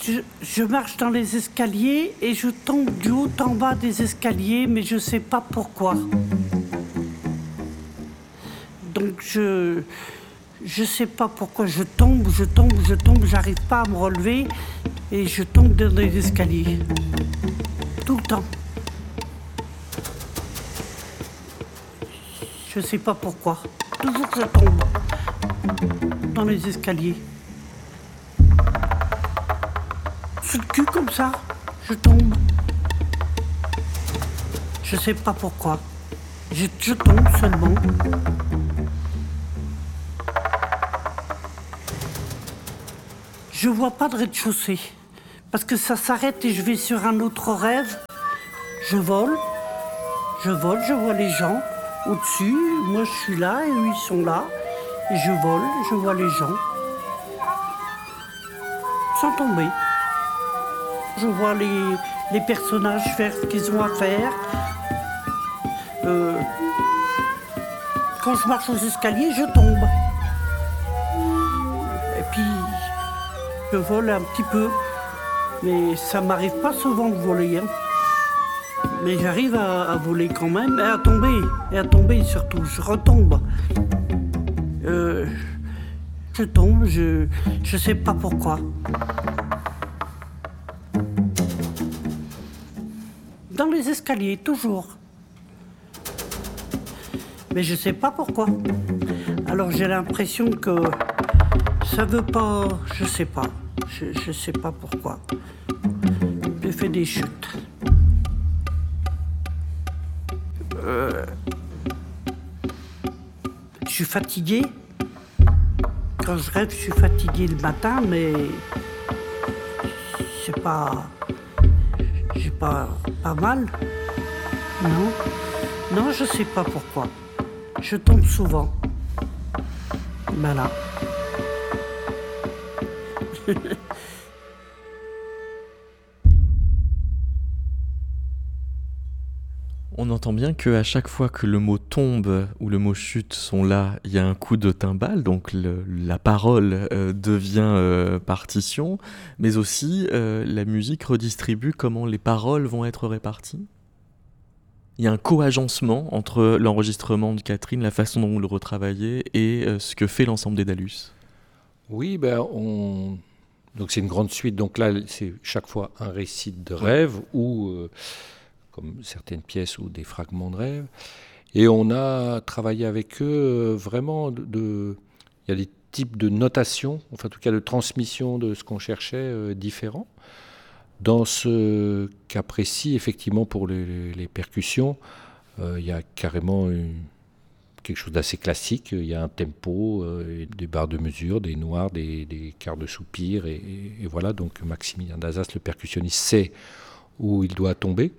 Je marche dans les escaliers et je tombe du haut en bas des escaliers, mais je sais pas pourquoi. Donc je sais pas pourquoi je tombe, j'arrive pas à me relever et je tombe dans les escaliers. Tout le temps. Je sais pas pourquoi. Toujours je tombe dans les escaliers. Sous le cul comme ça, je tombe. Je sais pas pourquoi. Je tombe seulement. Je vois pas de rez-de-chaussée. Parce que ça s'arrête et je vais sur un autre rêve. Je vole, je vois les gens au-dessus. Moi je suis là et eux ils sont là. Et je vole, je vois les gens. Sans tomber. Je vois les personnages faire ce qu'ils ont à faire. Quand je marche aux escaliers, je tombe. Et puis, je vole un petit peu. Mais ça m'arrive pas souvent de voler. Hein. Mais j'arrive à voler quand même, et à tomber surtout. Je retombe. Je tombe, je sais pas pourquoi. Dans les escaliers, toujours. Mais je sais pas pourquoi. Alors j'ai l'impression que ça veut pas... Je sais pas. Je sais pas pourquoi. J'ai fait des chutes. Je suis fatigué. Quand je rêve, je suis fatigué le matin, mais... C'est pas... J'ai pas mal. Non, je sais pas pourquoi. Je tombe souvent. Voilà. On entend bien qu'à chaque fois que le mot tombe ou le mot chute sont là, il y a un coup de timbale, donc la parole devient partition, mais aussi la musique redistribue comment les paroles vont être réparties. Il y a un co-agencement entre l'enregistrement de Catherine, la façon dont vous le retravaillez et ce que fait l'ensemble Dédalus. Oui, donc c'est une grande suite. Donc là, c'est chaque fois un récit de rêve ou, comme certaines pièces, ou des fragments de rêve. Et on a travaillé avec eux vraiment il y a des types de notation, enfin en tout cas de transmission de ce qu'on cherchait différents. Dans ce cas précis, effectivement, pour les percussions, il y a carrément quelque chose d'assez classique. Il y a un tempo, des barres de mesure, des noirs, des quarts de soupir. Et voilà, donc Maximilien Dazas, le percussionniste, sait où il doit tomber.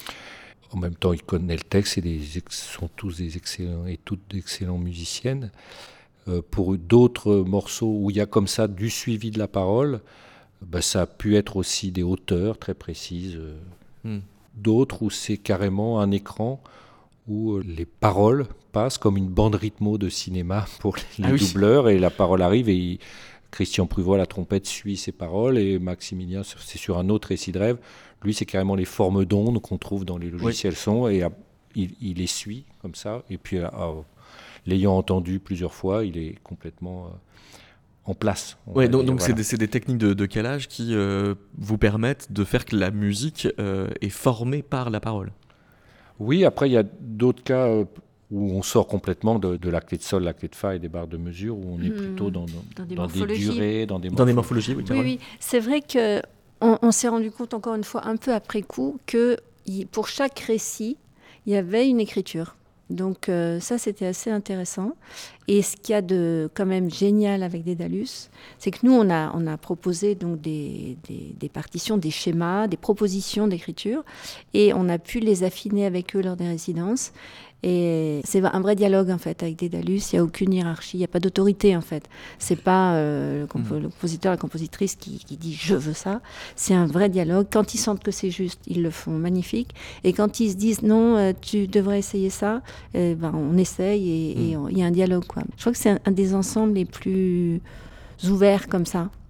En même temps, il connaît le texte et sont tous des excellents et toutes d'excellentes musiciennes. Pour d'autres morceaux où il y a comme ça du suivi de la parole, ça a pu être aussi des hauteurs très précises. D'autres où c'est carrément un écran où les paroles passent comme une bande rythmo de cinéma pour les doubleurs, et la parole arrive et Christian Pruvot, la trompette, suit ses paroles, et Maximilien, c'est sur un autre récit de rêve. Lui, c'est carrément les formes d'ondes qu'on trouve dans les logiciels son, et il les suit comme ça, et puis l'ayant entendu plusieurs fois, il est complètement... en place. Ouais, donc voilà. c'est des techniques de calage qui vous permettent de faire que la musique est formée par la parole. Oui, après il y a d'autres cas où on sort complètement de la clé de sol, la clé de fa et des barres de mesure, où on est plutôt dans des durées, dans des morphologies. Oui, c'est vrai qu'on s'est rendu compte encore une fois un peu après coup que pour chaque récit, il y avait une écriture. Donc ça, c'était assez intéressant. Et ce qu'il y a de quand même génial avec Dédalus, c'est que nous, on a proposé donc des partitions, des schémas, des propositions d'écriture, et on a pu les affiner avec eux lors des résidences. Et c'est un vrai dialogue en fait avec Dédalus. Il n'y a aucune hiérarchie, il n'y a pas d'autorité en fait. C'est pas le compositeur, la compositrice qui dit je veux ça. C'est un vrai dialogue. Quand ils sentent que c'est juste, ils le font magnifique. Et quand ils se disent non, tu devrais essayer ça, on essaye et il y a un dialogue quoi. Je crois que c'est un des ensembles les plus ouverts comme ça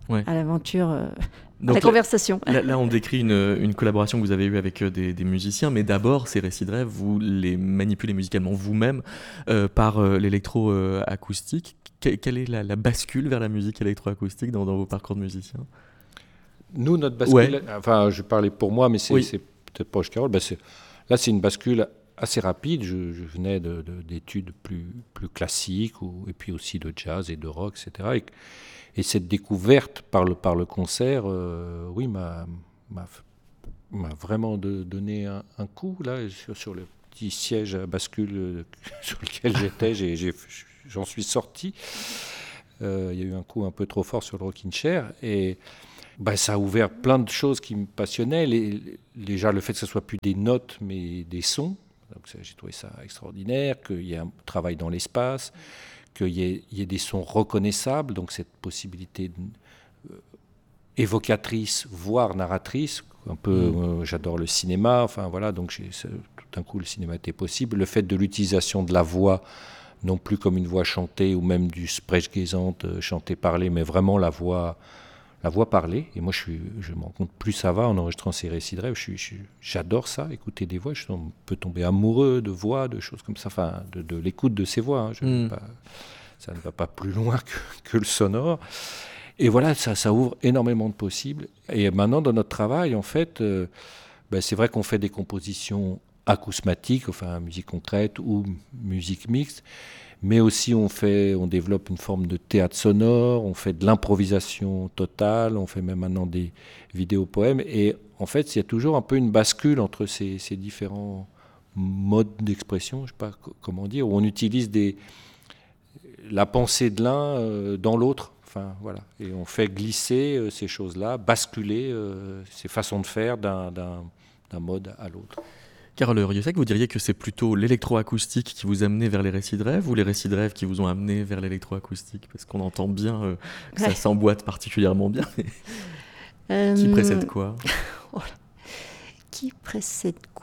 à l'aventure, à Donc la conversation. Là, on décrit une collaboration que vous avez eue avec des musiciens, mais d'abord, ces récits de rêve, vous les manipulez musicalement vous-même par l'électro-acoustique. Quelle est la bascule vers la musique électroacoustique dans vos parcours de musiciens ? Nous, notre bascule, enfin, je parlais pour moi, mais c'est peut-être pas Carole. Là, c'est une bascule assez rapide. Je venais d'études plus classiques, et puis aussi de jazz et de rock, etc. Et cette découverte par le concert, m'a vraiment donné un coup là sur le petit siège à bascule sur lequel j'étais. J'en suis sorti. Il y a eu un coup un peu trop fort sur le rocking chair et ça a ouvert plein de choses qui me passionnaient. Déjà le fait que ce soit plus des notes mais des sons. Donc j'ai trouvé ça extraordinaire, qu'il y ait un travail dans l'espace, qu'il y ait des sons reconnaissables, donc cette possibilité évocatrice, voire narratrice. Un peu, j'adore le cinéma, enfin voilà, donc tout d'un coup le cinéma était possible. Le fait de l'utilisation de la voix, non plus comme une voix chantée ou même du sprechgesang chanté parlé, mais vraiment la voix parlée. Et moi je me rends compte, plus ça va en enregistrant ces récits de rêve, j'adore ça, écouter des voix. On peut tomber amoureux de voix, de choses comme ça, enfin de l'écoute de ces voix. Ça ne va pas plus loin que le sonore. Et voilà, ça ouvre énormément de possibles. Et maintenant, dans notre travail, en fait, c'est vrai qu'on fait des compositions acousmatiques, enfin musique concrète ou musique mixte, mais aussi on développe une forme de théâtre sonore, on fait de l'improvisation totale, on fait même maintenant des vidéos-poèmes. Et en fait, il y a toujours un peu une bascule entre ces différents modes d'expression, je ne sais pas comment dire, où on utilise la pensée de l'un dans l'autre. Enfin, voilà. Et on fait glisser ces choses-là, basculer ces façons de faire d'un mode à l'autre. Carole Rieussec, vous diriez que c'est plutôt l'électroacoustique qui vous a amené vers les récits de rêve ou les récits de rêve qui vous ont amené vers l'électroacoustique ? Parce qu'on entend bien que ça s'emboîte particulièrement bien. Qui précède quoi ? Qui précède quoi ?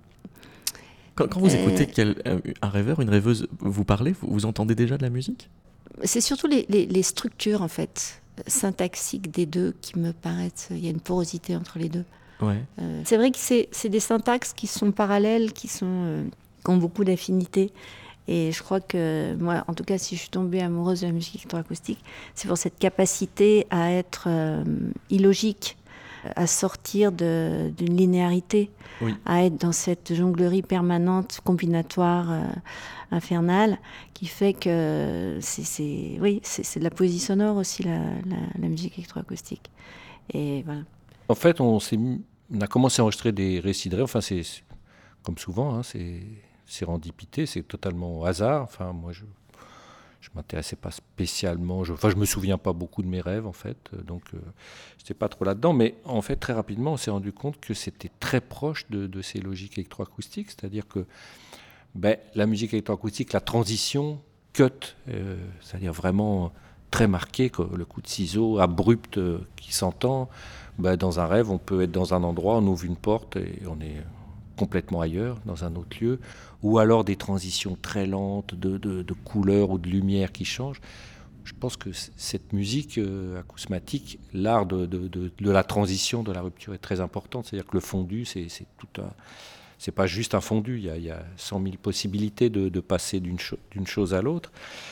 Quand vous écoutez un rêveur, une rêveuse vous parler, vous entendez déjà de la musique ? C'est surtout les structures, en fait, syntaxiques des deux qui me paraissent... Il y a une porosité entre les deux. Ouais. C'est vrai que c'est des syntaxes qui sont parallèles, qui ont beaucoup d'affinités. Et je crois que moi, en tout cas, si je suis tombée amoureuse de la musique électroacoustique, c'est pour cette capacité à être illogique, à sortir d'une linéarité, à être dans cette jonglerie permanente, combinatoire, infernale, qui fait que c'est de la poésie sonore aussi, la musique électroacoustique. Et voilà. En fait, on a commencé à enregistrer des récits de rêve. Enfin, c'est comme souvent, c'est sérendipité, c'est totalement au hasard. Enfin, moi, je m'intéressais pas spécialement. Je me souviens pas beaucoup de mes rêves, en fait. Donc, j'étais pas trop là-dedans. Mais en fait, très rapidement, on s'est rendu compte que c'était très proche de ces logiques électroacoustiques. C'est-à-dire que la musique électroacoustique, la transition cut, c'est-à-dire vraiment très marquée, le coup de ciseau abrupt qui s'entend. Dans un rêve, on peut être dans un endroit, on ouvre une porte et on est complètement ailleurs, dans un autre lieu, ou alors des transitions très lentes de couleurs ou de lumière qui changent. Je pense que cette musique acousmatique, l'art de la transition, de la rupture est très importante. C'est-à-dire que le fondu, c'est pas juste un fondu, il y a 100 000 possibilités de passer d'une chose à l'autre.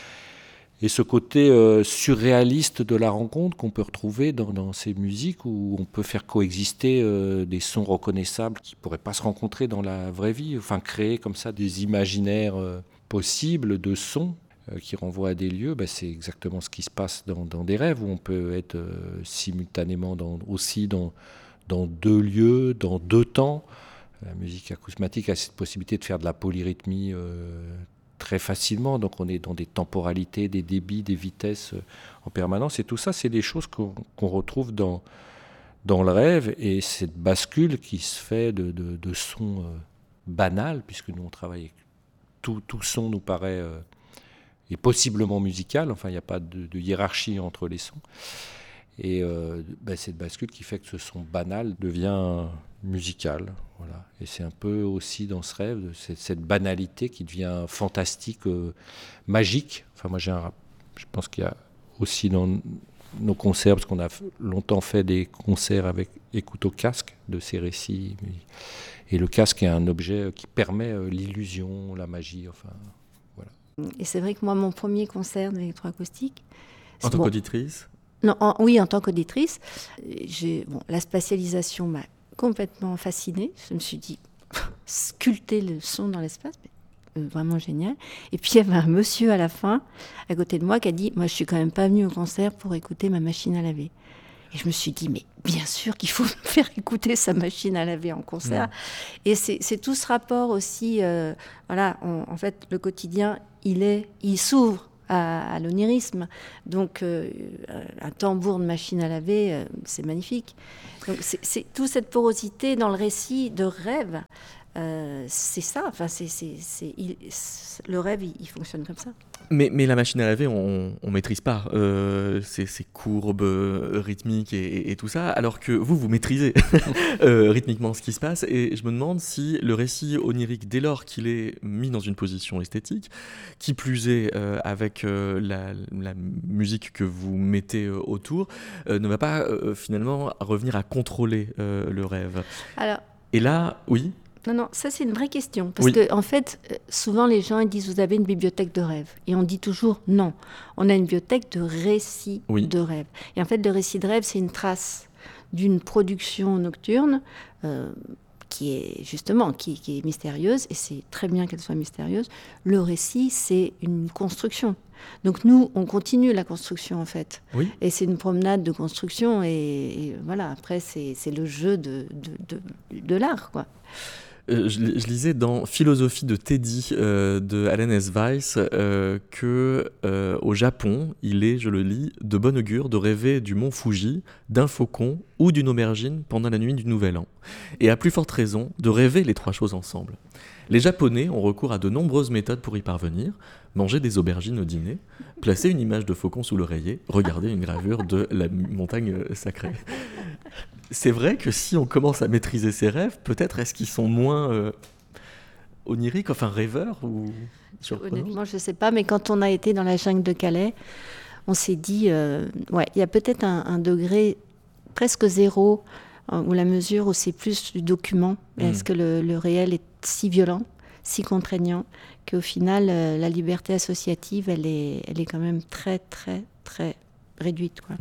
Et ce côté surréaliste de la rencontre qu'on peut retrouver dans ces musiques où on peut faire coexister des sons reconnaissables qui ne pourraient pas se rencontrer dans la vraie vie, enfin créer comme ça des imaginaires possibles de sons qui renvoient à des lieux, c'est exactement ce qui se passe dans des rêves où on peut être simultanément aussi dans deux lieux, dans deux temps. La musique acousmatique a cette possibilité de faire de la polyrythmie très facilement, donc on est dans des temporalités, des débits, des vitesses en permanence, et tout ça, c'est des choses qu'on retrouve dans le rêve, et cette bascule qui se fait de sons banals, puisque nous on travaille avec tout son nous paraît est possiblement musical, enfin il n'y a pas de hiérarchie entre les sons, et cette bascule qui fait que ce son banal devient musical, voilà. Et c'est un peu aussi dans ce rêve, cette banalité qui devient fantastique, magique. Enfin moi je pense qu'il y a aussi nos concerts, parce qu'on a longtemps fait des concerts avec écoute au casque de ces récits. Et le casque est un objet qui permet l'illusion, la magie, enfin, voilà. Et c'est vrai que moi, mon premier concert d'électroacoustique... En tant qu'auditrice ? Non, oui, en tant qu'auditrice. La spatialisation m'a complètement fascinée. Je me suis dit, sculpter le son dans l'espace, vraiment génial. Et puis il y avait un monsieur à la fin, à côté de moi, qui a dit, moi je suis quand même pas venue au concert pour écouter ma machine à laver. Et je me suis dit, mais bien sûr qu'il faut me faire écouter sa machine à laver en concert. Et c'est tout ce rapport aussi, en fait, le quotidien, il s'ouvre à l'onirisme. Donc, un tambour de machine à laver, c'est magnifique. Donc, c'est toute cette porosité dans le récit de rêve. C'est ça. Enfin, le rêve, il fonctionne comme ça. Mais la machine à laver, on maîtrise pas ces courbes rythmiques et tout ça, alors que vous maîtrisez rythmiquement ce qui se passe. Et je me demande si le récit onirique, dès lors qu'il est mis dans une position esthétique, qui plus est avec la musique que vous mettez autour, ne va pas finalement revenir à contrôler le rêve. Alors, et là, oui. Non, ça c'est une vraie question. Parce que, en fait, souvent les gens ils disent vous avez une bibliothèque de rêve. Et on dit toujours non. On a une bibliothèque de récits de rêve. Et en fait, le récit de rêve, c'est une trace d'une production nocturne qui est mystérieuse. Et c'est très bien qu'elle soit mystérieuse. Le récit, c'est une construction. Donc nous, on continue la construction en fait. Oui. Et c'est une promenade de construction. Et voilà, après, c'est le jeu de l'art, quoi. Je lisais dans Philosophie de Teddy de Allen S. Weiss que au Japon, il est, je le lis, de bon augure de rêver du mont Fuji, d'un faucon ou d'une aubergine pendant la nuit du Nouvel An. Et à plus forte raison, de rêver les trois choses ensemble. Les Japonais ont recours à de nombreuses méthodes pour y parvenir. Manger des aubergines au dîner, placer une image de faucon sous l'oreiller, regarder une gravure de la montagne sacrée. C'est vrai que si on commence à maîtriser ses rêves, peut-être est-ce qu'ils sont moins oniriques, enfin rêveurs ou surprenants ? Honnêtement, je ne sais pas, mais quand on a été dans la jungle de Calais, on s'est dit, il y a peut-être un degré presque zéro, où la mesure où c'est plus du document. Est-ce que le réel est si violent, si contraignant, qu'au final, la liberté associative, elle est quand même très, très, très réduite, quoi.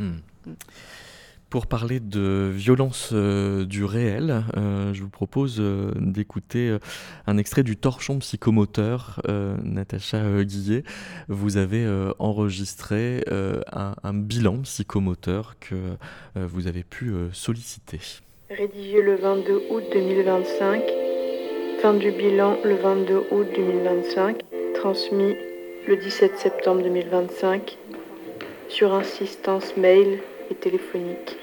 Pour parler de violence du réel, je vous propose d'écouter un extrait du Torchon psychomoteur. Natacha Guillet, vous avez enregistré un bilan psychomoteur que vous avez pu solliciter. Rédigé le 22 août 2025, fin du bilan le 22 août 2025, transmis le 17 septembre 2025, sur insistance mail et téléphonique.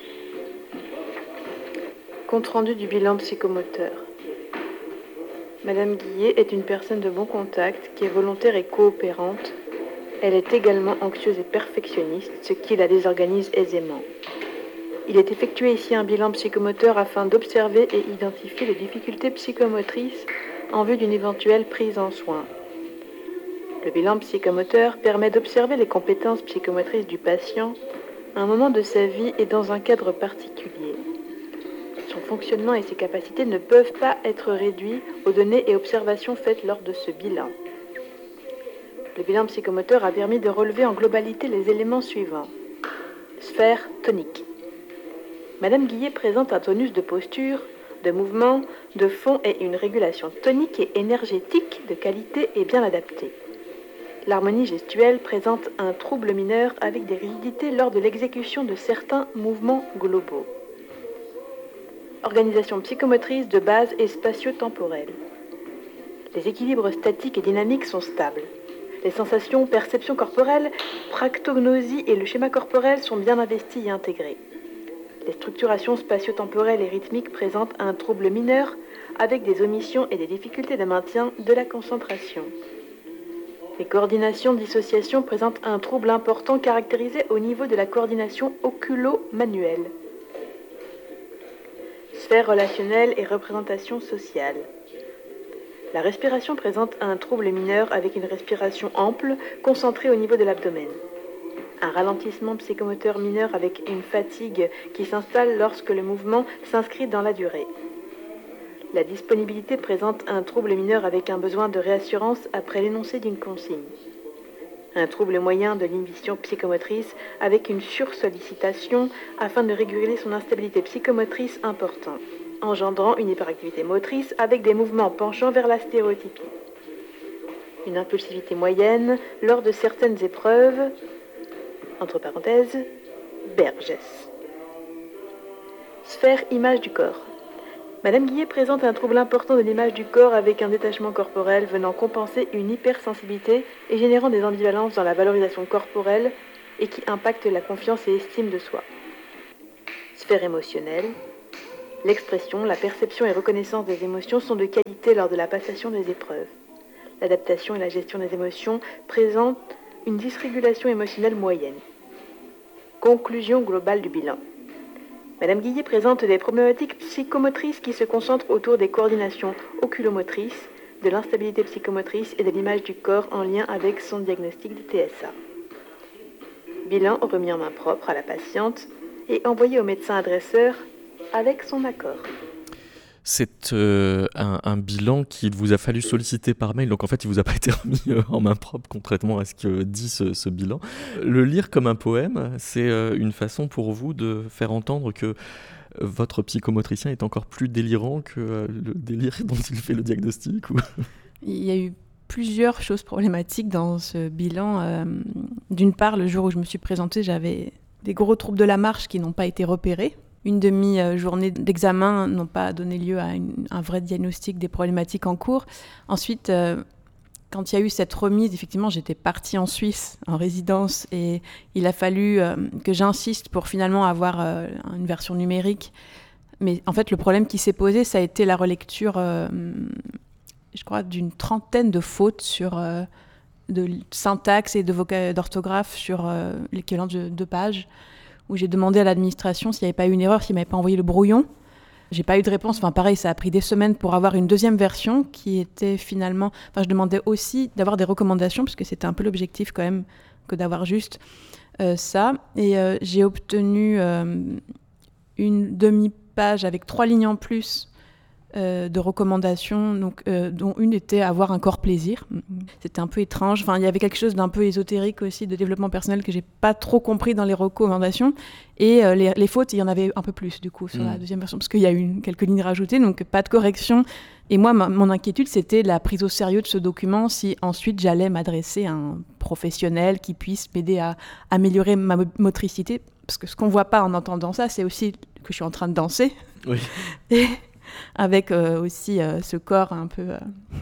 Compte rendu du bilan psychomoteur. Madame Guillet est une personne de bon contact qui est volontaire et coopérante. Elle est également anxieuse et perfectionniste, ce qui la désorganise aisément. Il est effectué ici un bilan psychomoteur afin d'observer et identifier les difficultés psychomotrices en vue d'une éventuelle prise en soin. Le bilan psychomoteur permet d'observer les compétences psychomotrices du patient à un moment de sa vie et dans un cadre particulier. Son fonctionnement et ses capacités ne peuvent pas être réduits aux données et observations faites lors de ce bilan. Le bilan psychomoteur a permis de relever en globalité les éléments suivants. Sphère tonique. Madame Guillet présente un tonus de posture, de mouvement, de fond et une régulation tonique et énergétique de qualité et bien adaptée. L'harmonie gestuelle présente un trouble mineur avec des rigidités lors de l'exécution de certains mouvements globaux. Organisation psychomotrice de base et spatio-temporelle. Les équilibres statiques et dynamiques sont stables. Les sensations, perceptions corporelles, practognosie et le schéma corporel sont bien investis et intégrés. Les structurations spatio-temporelles et rythmiques présentent un trouble mineur avec des omissions et des difficultés de maintien de la concentration. Les coordinations dissociation présentent un trouble important caractérisé au niveau de la coordination oculo-manuelle. Sphère relationnelle et représentation sociale. La respiration présente un trouble mineur avec une respiration ample, concentrée au niveau de l'abdomen. Un ralentissement psychomoteur mineur avec une fatigue qui s'installe lorsque le mouvement s'inscrit dans la durée. La disponibilité présente un trouble mineur avec un besoin de réassurance après l'énoncé d'une consigne. Un trouble moyen de l'inhibition psychomotrice avec une sursollicitation afin de réguler son instabilité psychomotrice importante, engendrant une hyperactivité motrice avec des mouvements penchant vers la stéréotypie. Une impulsivité moyenne lors de certaines épreuves, entre parenthèses, Bergès. Sphère image du corps. Madame Guillet présente un trouble important de l'image du corps avec un détachement corporel venant compenser une hypersensibilité et générant des ambivalences dans la valorisation corporelle et qui impacte la confiance et estime de soi. Sphère émotionnelle. L'expression, la perception et reconnaissance des émotions sont de qualité lors de la passation des épreuves. L'adaptation et la gestion des émotions présentent une dysrégulation émotionnelle moyenne. Conclusion globale du bilan. Madame Guillet présente des problématiques psychomotrices qui se concentrent autour des coordinations oculomotrices, de l'instabilité psychomotrice et de l'image du corps en lien avec son diagnostic de TSA. Bilan remis en main propre à la patiente et envoyé au médecin adresseur avec son accord. C'est un bilan qu'il vous a fallu solliciter par mail, donc en fait il vous a pas été remis en main propre, contrairement à ce que dit ce bilan. Le lire comme un poème, c'est une façon pour vous de faire entendre que votre psychomotricien est encore plus délirant que le délire dont il fait le diagnostic ou... Il y a eu plusieurs choses problématiques dans ce bilan. D'une part, le jour où je me suis présentée, j'avais des gros troubles de la marche qui n'ont pas été repérés. Une demi-journée d'examen n'ont pas donné lieu à un vrai diagnostic des problématiques en cours. Ensuite, quand il y a eu cette remise, effectivement, j'étais partie en Suisse, en résidence, et il a fallu que j'insiste pour finalement avoir une version numérique. Mais en fait, le problème qui s'est posé, ça a été la relecture, je crois, d'une trentaine de fautes de syntaxe et d'orthographe sur l'équivalent de 2 pages, où j'ai demandé à l'administration s'il n'y avait pas eu une erreur, s'il ne m'avait pas envoyé le brouillon. J'ai pas eu de réponse. Enfin, pareil, ça a pris des semaines pour avoir une deuxième version qui était finalement... Enfin, je demandais aussi d'avoir des recommandations, parce que c'était un peu l'objectif quand même que d'avoir juste ça. Et j'ai obtenu une demi-page avec 3 lignes en plus de recommandations, donc, dont une était avoir un corps plaisir. C'était un peu étrange. Enfin, il y avait quelque chose d'un peu ésotérique aussi, de développement personnel que j'ai pas trop compris dans les recommandations. Et les fautes, il y en avait un peu plus du coup sur la deuxième version, parce qu'il y a eu quelques lignes rajoutées, donc pas de correction. Et moi, mon inquiétude, c'était la prise au sérieux de ce document, si ensuite j'allais m'adresser à un professionnel qui puisse m'aider à améliorer ma motricité. Parce que ce qu'on voit pas en entendant ça, c'est aussi que je suis en train de danser. Oui. Et avec aussi ce corps un peu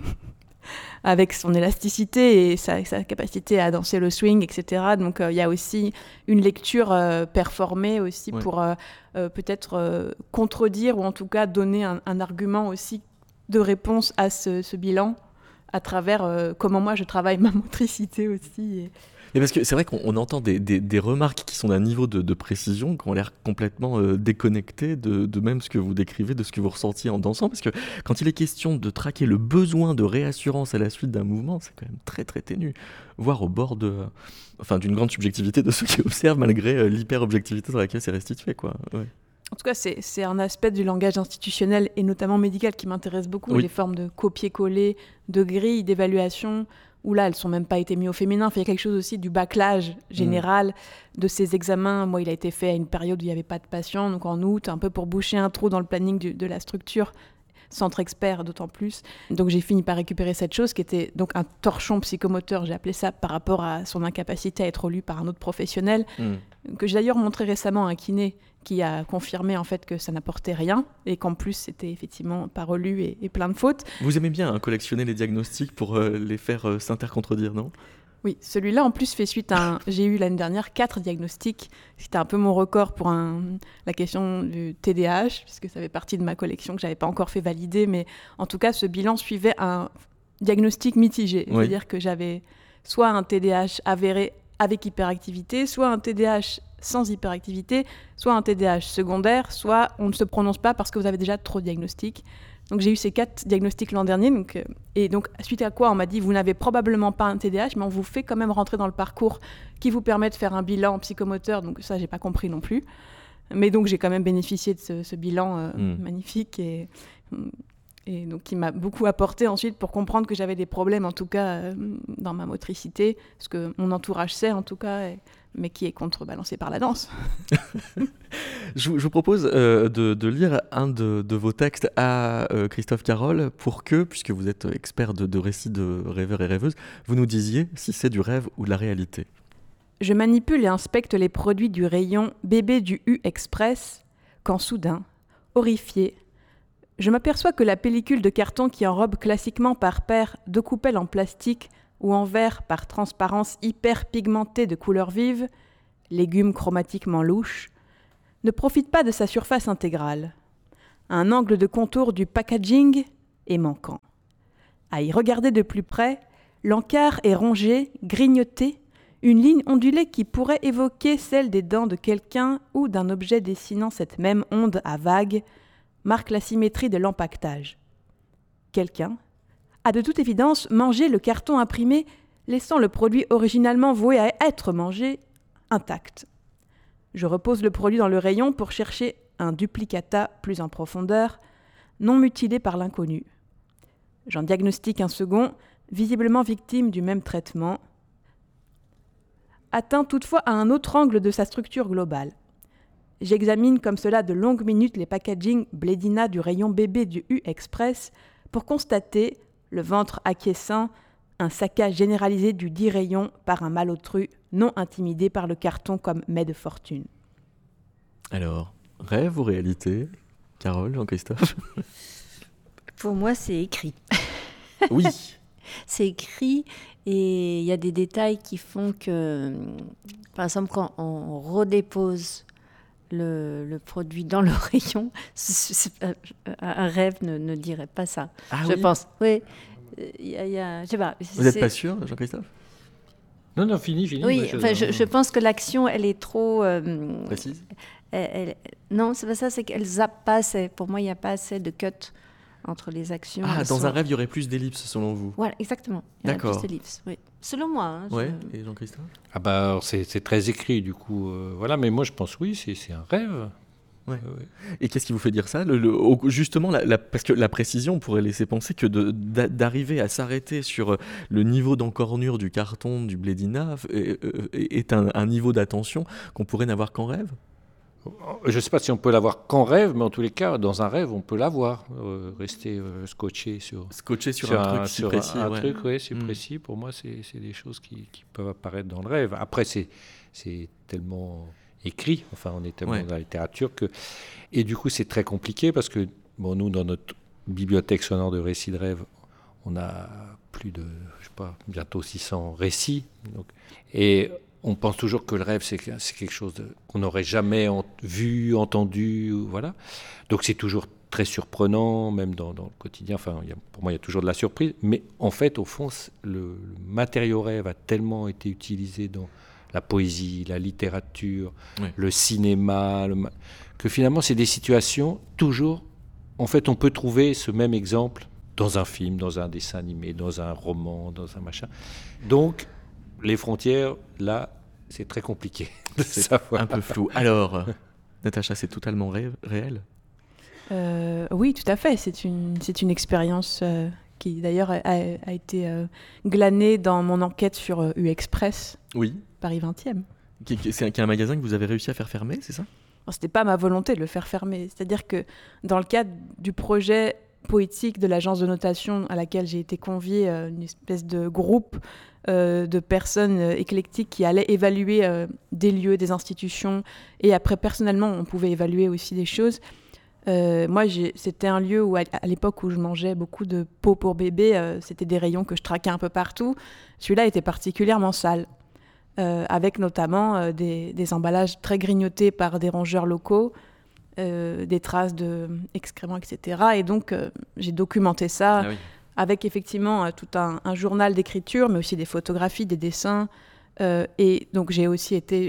avec son élasticité et sa capacité à danser le swing, etc. Donc il y a aussi une lecture performée aussi pour peut-être contredire ou en tout cas donner un argument aussi de réponse à ce bilan à travers comment moi je travaille ma motricité aussi. Mais parce que c'est vrai qu'on entend des remarques qui sont d'un niveau de précision qui ont l'air complètement déconnectées de même ce que vous décrivez, de ce que vous ressentiez en dansant, parce que quand il est question de traquer le besoin de réassurance à la suite d'un mouvement, c'est quand même très très ténu, voire au bord d'une grande subjectivité de ceux qui observent malgré l'hyper-objectivité dans laquelle c'est restitué, quoi. Ouais. En tout cas, c'est un aspect du langage institutionnel et notamment médical qui m'intéresse beaucoup, les formes de copier-coller, de grilles, d'évaluation, où là, elles ne sont même pas été mises au féminin. Enfin, il y a quelque chose aussi du bâclage général de ces examens. Moi, il a été fait à une période où il n'y avait pas de patients, donc en août, un peu pour boucher un trou dans le planning de la structure, centre expert d'autant plus. Donc j'ai fini par récupérer cette chose qui était donc un torchon psychomoteur, j'ai appelé ça, par rapport à son incapacité à être lu par un autre professionnel, que j'ai d'ailleurs montré récemment à un kiné qui a confirmé en fait que ça n'apportait rien et qu'en plus c'était effectivement pas relu et plein de fautes. Vous aimez bien collectionner les diagnostics pour les faire s'intercontredire, non ? Oui, celui-là en plus fait suite à j'ai eu l'année dernière 4 diagnostics. C'était un peu mon record pour la question du TDAH, puisque ça fait partie de ma collection que j'avais pas encore fait valider, mais en tout cas ce bilan suivait un diagnostic mitigé. C'est-à-dire que j'avais soit un TDAH avéré avec hyperactivité, soit un TDAH sans hyperactivité, soit un TDAH secondaire, soit on ne se prononce pas parce que vous avez déjà trop de diagnostics. Donc j'ai eu ces 4 diagnostics l'an dernier, et donc suite à quoi on m'a dit vous n'avez probablement pas un TDAH, mais on vous fait quand même rentrer dans le parcours qui vous permet de faire un bilan psychomoteur, donc ça j'ai pas compris non plus. Mais donc j'ai quand même bénéficié de ce bilan magnifique et donc qui m'a beaucoup apporté ensuite pour comprendre que j'avais des problèmes en tout cas dans ma motricité, ce que mon entourage sait en tout cas, mais qui est contrebalancé par la danse. Je vous propose de lire un de vos textes à Christophe Carol pour que, puisque vous êtes expert de récits de rêveurs et rêveuses, vous nous disiez si c'est du rêve ou de la réalité. Je manipule et inspecte les produits du rayon bébé du U-Express quand soudain, horrifié, je m'aperçois que la pellicule de carton qui enrobe classiquement par paire 2 coupelles en plastique ou en verre par transparence hyper pigmentée de couleurs vives, légumes chromatiquement louches, ne profite pas de sa surface intégrale. Un angle de contour du packaging est manquant. À y regarder de plus près, l'encart est rongé, grignoté, une ligne ondulée qui pourrait évoquer celle des dents de quelqu'un ou d'un objet dessinant cette même onde à vagues, marque la symétrie de l'empaquetage. Quelqu'un a de toute évidence mangé le carton imprimé, laissant le produit originalement voué à être mangé intact. Je repose le produit dans le rayon pour chercher un duplicata plus en profondeur, non mutilé par l'inconnu. J'en diagnostique un second, visiblement victime du même traitement, atteint toutefois à un autre angle de sa structure globale. J'examine comme cela de longues minutes les packagings Blédina du rayon bébé du U-Express pour constater, le ventre acquiescent, un saccage généralisé du dit rayon par un malotru non intimidé par le carton comme mets de fortune. Alors, rêve ou réalité ? Carole, Jean-Christophe ? Pour moi, c'est écrit. Oui. C'est écrit et il y a des détails qui font que, par exemple, quand on redépose le produit dans le rayon, un rêve ne dirait pas ça. Je pense. Oui. Je sais pas. Vous n'êtes pas sûr, Jean-Christophe ? Non, fini. Oui, je pense que l'action, elle est trop... précise ? Non, c'est pas ça, c'est qu'elle zappe pas assez. Pour moi, il n'y a pas assez de cut entre les actions. Dans un rêve, il y aurait plus d'ellipses, selon vous ? Voilà, exactement. Il y aurait D'accord. plus d'ellipses, oui. Selon moi. Hein, ouais. Et Jean-Christophe ? Alors, c'est très écrit, du coup. Voilà, mais moi, je pense, oui, c'est un rêve. Ouais. Et qu'est-ce qui vous fait dire ça ? Justement, parce que la précision pourrait laisser penser que d'arriver à s'arrêter sur le niveau d'encornure du carton du Blédina est un niveau d'attention qu'on pourrait n'avoir qu'en rêve ? Je ne sais pas si on peut l'avoir qu'en rêve, mais en tous les cas, dans un rêve, on peut l'avoir. Rester scotché sur un truc si précis. Un truc, oui, c'est précis. Pour moi, c'est des choses qui peuvent apparaître dans le rêve. Après, c'est tellement écrit, enfin, on est tellement dans la littérature que... Et du coup, c'est très compliqué parce que, nous, dans notre bibliothèque sonore de récits de rêve, on a plus de, bientôt 600 récits. Et on pense toujours que le rêve, c'est quelque chose qu'on n'aurait jamais vu, entendu, voilà. Donc c'est toujours très surprenant, même dans le quotidien. Enfin, pour moi, il y a toujours de la surprise. Mais en fait, au fond, le matériau rêve a tellement été utilisé dans la poésie, la littérature, le cinéma, que finalement, c'est des situations toujours... En fait, on peut trouver ce même exemple dans un film, dans un dessin animé, dans un roman, dans un machin. Donc, les frontières, là, c'est très compliqué de savoir. Un peu flou. Alors, Natacha, c'est totalement réel ? Oui, tout à fait. C'est une expérience qui, d'ailleurs, a été glanée dans mon enquête sur U-Express, Paris 20e. C'est un magasin que vous avez réussi à faire fermer, c'est ça ? Ce n'était pas ma volonté de le faire fermer. C'est-à-dire que dans le cadre du projet poétique de l'agence de notation à laquelle j'ai été conviée, une espèce de groupe de personnes éclectiques qui allaient évaluer des lieux, des institutions, et après personnellement on pouvait évaluer aussi des choses. Moi c'était un lieu où à l'époque où je mangeais beaucoup de pots pour bébé, c'était des rayons que je traquais un peu partout. Celui-là était particulièrement sale, avec notamment des emballages très grignotés par des rongeurs locaux, des traces d'excréments, etc. Et donc, j'ai documenté ça avec effectivement tout un journal d'écriture, mais aussi des photographies, des dessins. Et donc, j'ai aussi été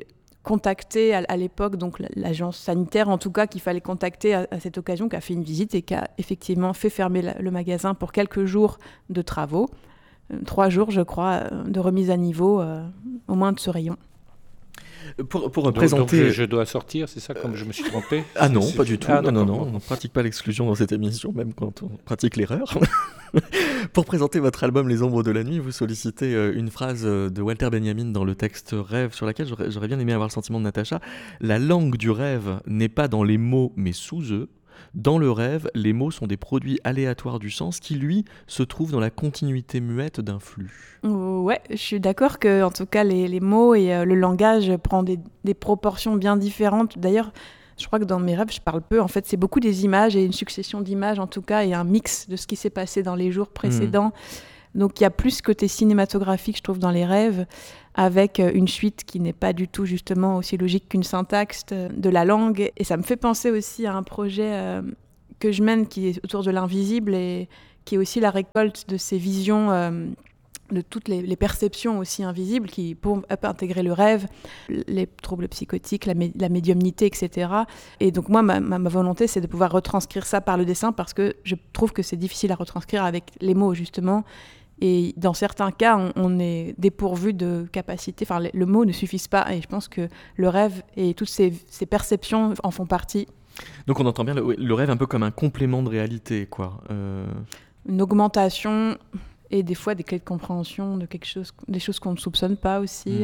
contacté à l'époque, donc l'agence sanitaire en tout cas, qu'il fallait contacter à cette occasion, qui a fait une visite et qui a effectivement fait fermer le magasin pour quelques jours de travaux. 3 jours, je crois, de remise à niveau, au moins de ce rayon. Pour Donc présenter... je dois sortir, c'est ça, comme je me suis trompé? Ah non, pas du tout. Ah, Non, on ne pratique pas l'exclusion dans cette émission, même quand on pratique l'erreur. Pour présenter votre album Les Ombres de la Nuit, vous sollicitez une phrase de Walter Benjamin dans le texte Rêve, sur laquelle j'aurais bien aimé avoir le sentiment de Natacha. La langue du rêve n'est pas dans les mots, mais sous eux. Dans le rêve, les mots sont des produits aléatoires du sens qui, lui, se trouvent dans la continuité muette d'un flux. Ouais, je suis d'accord que, en tout cas, les mots et le langage prennent des proportions bien différentes. D'ailleurs, je crois que dans mes rêves, je parle peu. En fait, c'est beaucoup des images et une succession d'images, en tout cas, et un mix de ce qui s'est passé dans les jours précédents. Donc, il y a plus côté cinématographique, je trouve, dans les rêves, avec une suite qui n'est pas du tout, justement, aussi logique qu'une syntaxe de la langue. Et ça me fait penser aussi à un projet que je mène qui est autour de l'invisible et qui est aussi la récolte de ces visions de toutes les perceptions aussi invisibles qui peuvent intégrer le rêve, les troubles psychotiques, la médiumnité, etc. Et donc moi, ma volonté, c'est de pouvoir retranscrire ça par le dessin parce que je trouve que c'est difficile à retranscrire avec les mots, justement. Et dans certains cas, on est dépourvu de capacité. Enfin, le mot ne suffit pas. Et je pense que le rêve et toutes ces perceptions en font partie. Donc on entend bien le rêve un peu comme un complément de réalité, quoi. Une augmentation et des fois des clés de compréhension de quelque chose, des choses qu'on ne soupçonne pas aussi.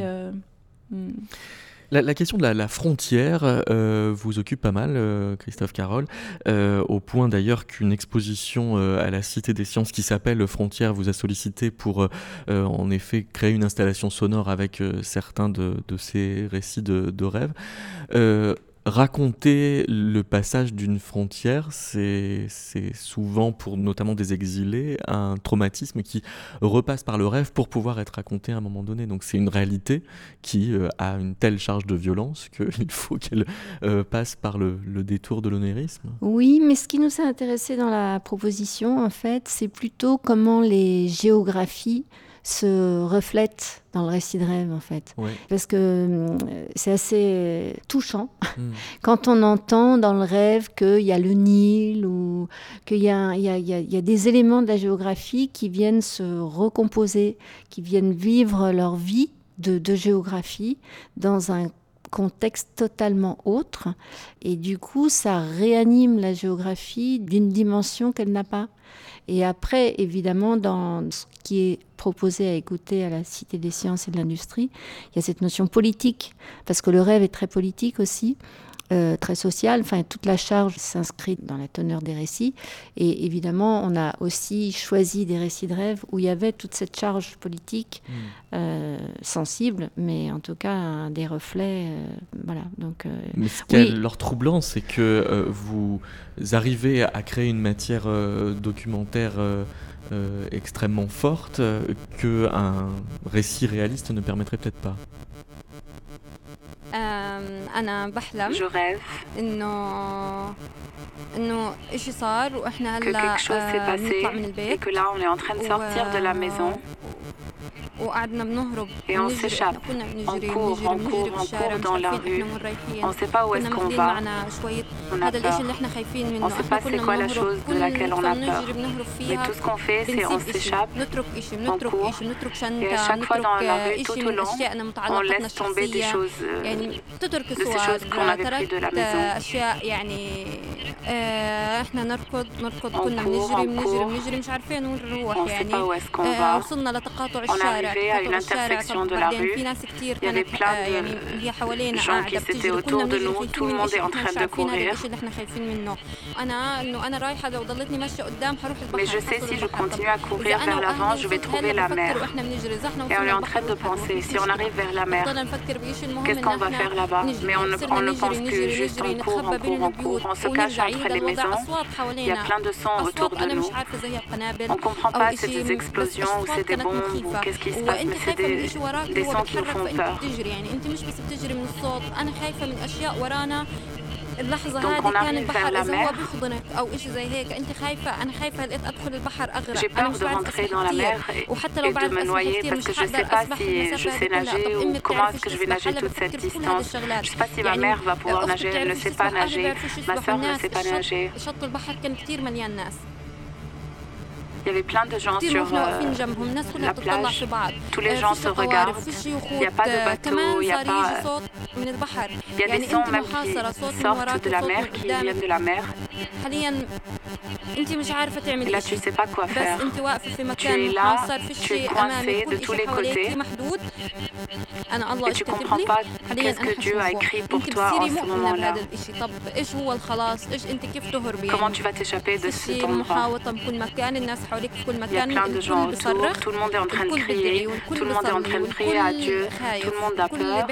La question de la frontière vous occupe pas mal, Christophe Carol, au point d'ailleurs qu'une exposition à la Cité des Sciences qui s'appelle Frontières vous a sollicité pour en effet créer une installation sonore avec certains de ces récits de rêves. Raconter le passage d'une frontière, c'est souvent, pour notamment des exilés, un traumatisme qui repasse par le rêve pour pouvoir être raconté à un moment donné. Donc c'est une réalité qui a une telle charge de violence qu'il faut qu'elle passe par le détour de l'onérisme. Oui, mais ce qui nous a intéressé dans la proposition, en fait, c'est plutôt comment les géographies se reflètent dans le récit de rêve, en fait. Ouais. Parce que c'est assez touchant quand on entend dans le rêve qu'il y a le Nil ou qu'il y a des éléments de la géographie qui viennent se recomposer, qui viennent vivre leur vie de géographie dans un contexte totalement autre. Et du coup, ça réanime la géographie d'une dimension qu'elle n'a pas. Et après, évidemment, dans ce qui est proposé à écouter à la Cité des Sciences et de l'Industrie, il y a cette notion politique, parce que le rêve est très politique aussi, très social. Enfin, toute la charge s'inscrit dans la teneur des récits. Et évidemment, on a aussi choisi des récits de rêve où il y avait toute cette charge politique sensible, mais en tout cas des reflets. Voilà. Donc, mais ce qui est leur troublant, c'est que vous arrivez à créer une matière documentaire extrêmement forte qu'un récit réaliste ne permettrait peut-être pas. Je rêve que quelque chose s'est passé et que là on est en train de sortir de la maison et on s'échappe, on court dans la rue, on ne sait pas où est-ce qu'on va, on a peur, on ne sait pas c'est quoi la chose de laquelle on a peur, mais tout ce qu'on fait c'est on s'échappe, on court, et à chaque fois dans la rue, tout au long, on laisse tomber des choses, de ces choses qu'on avait pris de la maison. On court, on ne sait pas où est-ce qu'on va, on est arrivé à une intersection de la rue, il y avait plein de gens qui étaient autour de nous, tout le monde est en train de courir. Mais je sais si je continue à courir vers l'avant, je vais trouver la mer. Et on est en train de penser, si on arrive vers la mer, qu'est-ce qu'on va faire là-bas? Mais on ne pense plus, juste on court, on se cache entre les maisons, il y a plein de sons autour de nous. On ne comprend pas si c'est des explosions ou c'est des bombes ou qu'est-ce qui se passe, mais c'est des sons qui nous font peur. Donc on arrive vers la mer. J'ai peur de rentrer dans la mer et de me noyer parce que je ne sais pas si je sais nager ou comment est-ce que je vais nager toute cette distance. Je ne sais pas si ma mère va pouvoir nager, elle ne sait pas nager, ma soeur ne sait pas nager. Il y avait plein de gens sur la plage. Tous les gens se regardent. Il n'y a pas de bateau, il y a des sons même qui sortent de la mer, qui viennent de la mer. Et là, tu ne sais pas quoi faire. Tu es là, tu es coincé de tous les côtés. Et tu ne comprends pas qu'est-ce que Dieu a écrit pour toi en ce moment-là. Comment tu vas t'échapper de cet endroit? Il y a plein de gens autour, tout le monde est en train de crier, tout le monde est en train de prier à Dieu, tout le monde a peur.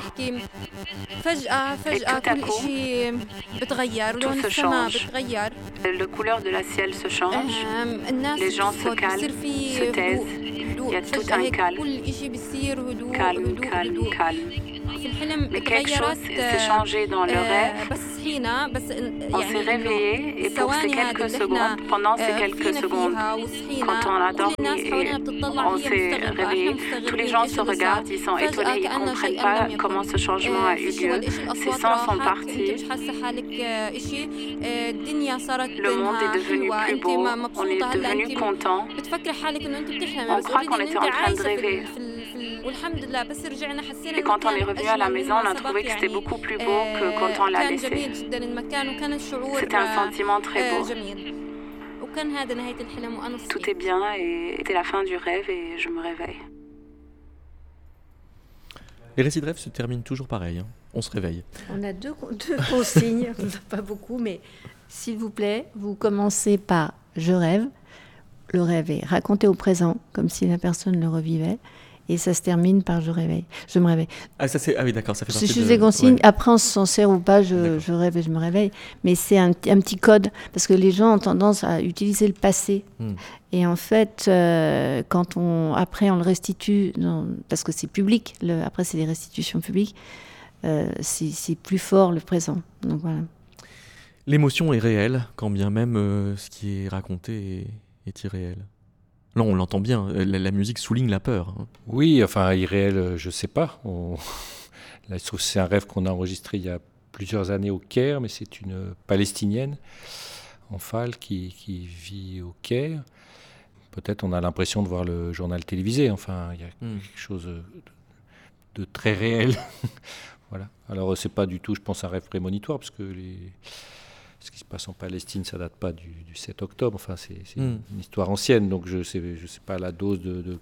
Et tout à coup, tout se change. La couleur de la ciel se change, les gens se calment, se taisent, il y a tout un calme, calme, calme, calme. Mais quelque chose s'est changé dans le rêve. On s'est réveillé et pour ces quelques secondes, pendant ces quelques secondes, quand on a dormi et on s'est réveillé, tous les gens se regardent, ils sont étonnés, ils ne comprennent pas comment ce changement a eu lieu. Ces sons sont partis. Le monde est devenu plus beau, on est devenu content. On croit qu'on était en train de rêver. Et quand on est revenu à la maison, on a trouvé que c'était beaucoup plus beau que quand on l'a laissé. C'était un sentiment très beau. Tout est bien et c'était la fin du rêve et je me réveille. Les récits de rêve se terminent toujours pareil, hein. On se réveille. On a deux consignes, pas beaucoup, mais s'il vous plaît, vous commencez par « je rêve ». Le rêve est raconté au présent, comme si la personne le revivait. Et ça se termine par je me réveille. Ah, ah oui, d'accord, ça fait partie de... des consignes. Ouais. Après, on s'en sert ou pas, je rêve et je me réveille. Mais c'est un petit code, parce que les gens ont tendance à utiliser le passé. Et en fait, quand après on le restitue, parce que c'est public, après c'est des restitutions publiques, c'est plus fort le présent. Donc voilà. L'émotion est réelle, quand bien même ce qui est raconté est irréel. Non, on l'entend bien, la musique souligne la peur. Hein. Oui, enfin, irréel, je ne sais pas. Là, je trouve que c'est un rêve qu'on a enregistré il y a plusieurs années au Caire, mais c'est une Palestinienne, Enfal, qui vit au Caire. Peut-être on a l'impression de voir le journal télévisé. Enfin, il y a quelque chose de très réel. Voilà. Alors, ce n'est pas du tout, je pense, un rêve prémonitoire, parce que ce qui se passe en Palestine, ça ne date pas du 7 octobre. Enfin, c'est une histoire ancienne, donc je sais pas la dose de...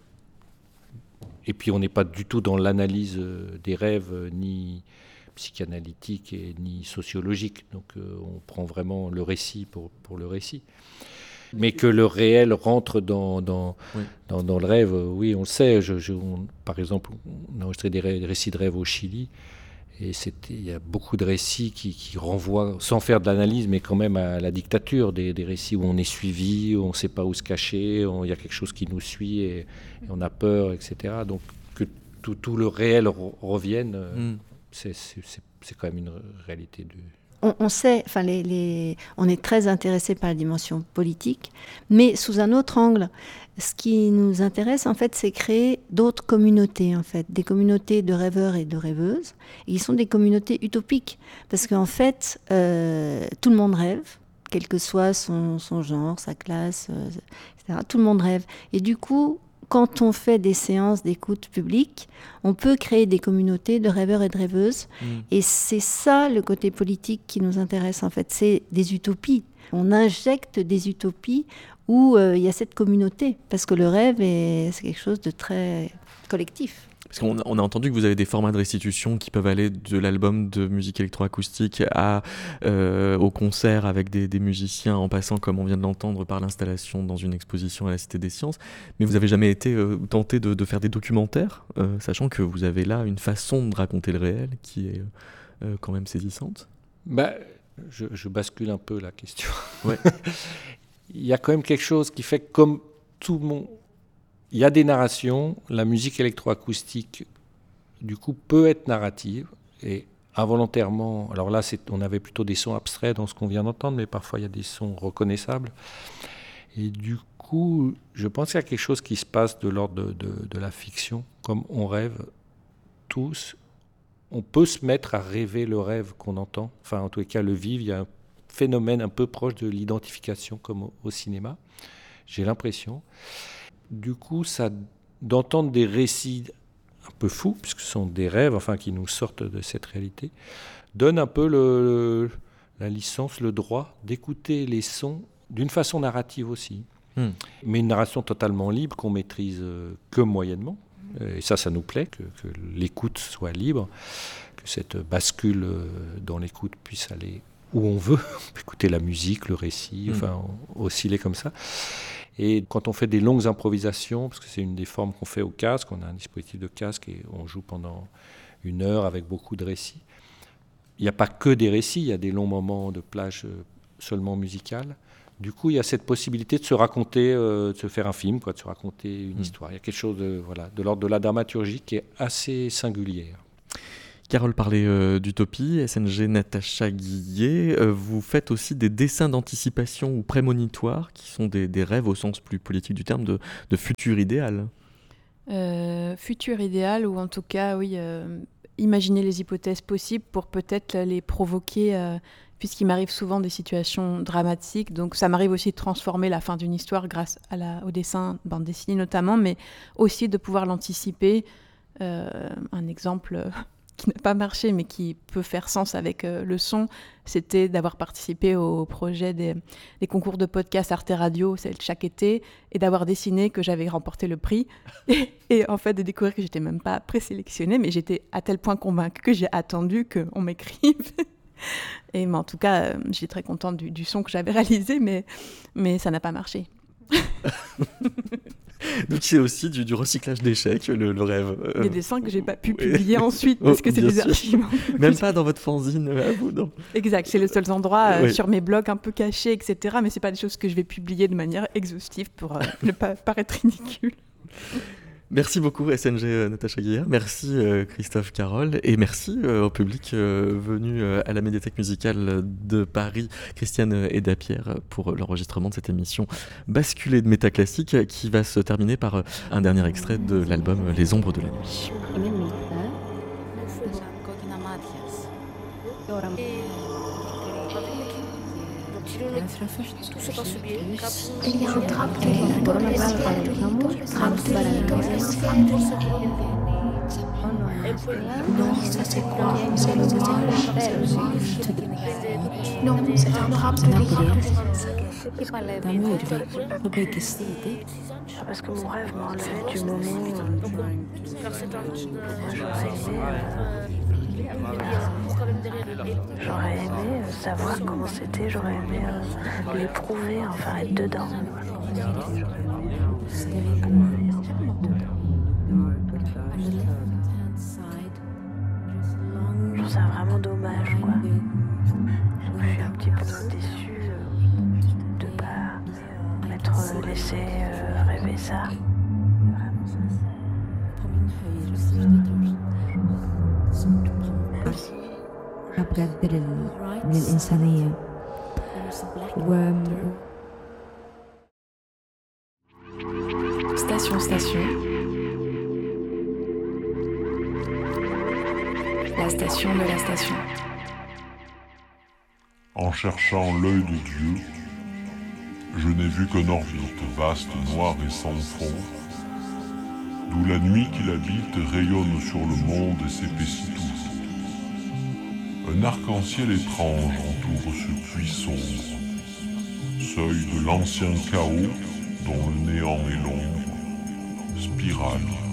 Et puis, on n'est pas du tout dans l'analyse des rêves, ni psychanalytique et ni sociologique. Donc, on prend vraiment le récit pour le récit. Mais que le réel rentre dans le rêve, oui, on le sait. Par exemple, on a enregistré des récits de rêve au Chili. Et il y a beaucoup de récits qui renvoient, sans faire de l'analyse, mais quand même à la dictature, des récits où on est suivi, où on ne sait pas où se cacher, il y a quelque chose qui nous suit et on a peur, etc. Donc que tout le réel revienne, c'est quand même une réalité de... On sait, enfin on est très intéressé par la dimension politique, mais sous un autre angle. Ce qui nous intéresse, en fait, c'est créer d'autres communautés, en fait, des communautés de rêveurs et de rêveuses, et qui sont des communautés utopiques, parce qu'en fait, tout le monde rêve, quel que soit son genre, sa classe, etc. Tout le monde rêve, et du coup, quand on fait des séances d'écoute publique, on peut créer des communautés de rêveurs et de rêveuses. Et c'est ça le côté politique qui nous intéresse, en fait. C'est des utopies. On injecte des utopies où il y a cette communauté. Parce que le rêve, c'est quelque chose de très collectif. Parce qu'on a entendu que vous avez des formats de restitution qui peuvent aller de l'album de musique électroacoustique au concert avec des musiciens, en passant, comme on vient de l'entendre, par l'installation dans une exposition à la Cité des Sciences. Mais vous n'avez jamais été tenté de faire des documentaires, sachant que vous avez là une façon de raconter le réel qui est quand même saisissante. Je bascule un peu la question. Ouais. Il y a quand même quelque chose qui fait que, comme tout le monde... Il y a des narrations, la musique électroacoustique, du coup, peut être narrative, et involontairement, alors là on avait plutôt des sons abstraits dans ce qu'on vient d'entendre, mais parfois il y a des sons reconnaissables. Et du coup, je pense qu'il y a quelque chose qui se passe de l'ordre de la fiction. Comme on rêve tous, on peut se mettre à rêver le rêve qu'on entend, enfin en tous les cas le vivre. Il y a un phénomène un peu proche de l'identification comme au cinéma, j'ai l'impression. Du coup, d'entendre des récits un peu fous, puisque ce sont des rêves, enfin qui nous sortent de cette réalité, donne un peu la licence, le droit d'écouter les sons d'une façon narrative aussi. Mais une narration totalement libre qu'on maîtrise que moyennement. Et ça nous plaît, que l'écoute soit libre, que cette bascule dans l'écoute puisse aller où on veut. On peut écouter la musique, le récit, enfin osciller comme ça. Et quand on fait des longues improvisations, parce que c'est une des formes qu'on fait au casque, on a un dispositif de casque et on joue pendant 1 heure avec beaucoup de récits. Il n'y a pas que des récits, il y a des longs moments de plage seulement musicales. Du coup, il y a cette possibilité de se raconter, de se faire un film, de se raconter une histoire. Il y a quelque chose de l'ordre de la dramaturgie qui est assez singulière. Carole parlait d'utopie, SNG Natacha Guillet, vous faites aussi des dessins d'anticipation ou prémonitoires qui sont des rêves au sens plus politique du terme de futur idéal. Futur idéal, ou en tout cas, oui, imaginer les hypothèses possibles pour peut-être les provoquer, puisqu'il m'arrive souvent des situations dramatiques, donc ça m'arrive aussi de transformer la fin d'une histoire grâce au dessin, bande dessinée notamment, mais aussi de pouvoir l'anticiper. Un exemple qui n'a pas marché, mais qui peut faire sens avec le son, c'était d'avoir participé au projet des concours de podcast Arte Radio, chaque été, et d'avoir dessiné que j'avais remporté le prix, et en fait de découvrir que j'étais même pas présélectionnée, mais j'étais à tel point convaincue que j'ai attendu qu'on m'écrive. Et mais en tout cas, j'étais très contente du son que j'avais réalisé, mais ça n'a pas marché. Donc c'est aussi du recyclage d'échecs, le rêve. Des dessins que j'ai pas pu publier ensuite parce que c'est des archives. Même pas dans votre fanzine, à vous, non. Exact, c'est le seul endroit sur mes blogs un peu cachés, etc. Mais c'est pas des choses que je vais publier de manière exhaustive pour ne pas paraître ridicule. Merci beaucoup SNG Natacha Guillet, merci Christophe Carole, et merci au public venu à la médiathèque musicale de Paris, Christiane et Dapierre, pour l'enregistrement de cette émission basculée de métaclassique qui va se terminer par un dernier extrait de l'album Les Ombres de la Nuit. Il y a un drap de livre pour le drap de non, ça c'est quoi? C'est le non, c'est un drap de livre. Parce que mon rêve m'a enlevé du moment. J'aurais aimé savoir comment c'était, j'aurais aimé l'éprouver, enfin être dedans. Je trouve ça vraiment dommage, quoi. Je suis un petit peu déçue de ne pas m'être laissé rêver ça. بقدر من الإنسانية Station. La station de la station. En cherchant l'œil de Dieu, je n'ai vu qu'un orbite vaste, noir et sans fond, d'où la nuit qui l'habite rayonne sur le monde et s'épaissit tout. Un arc-en-ciel étrange entoure ce puits sombre, seuil de l'ancien chaos dont le néant est l'ombre, spirale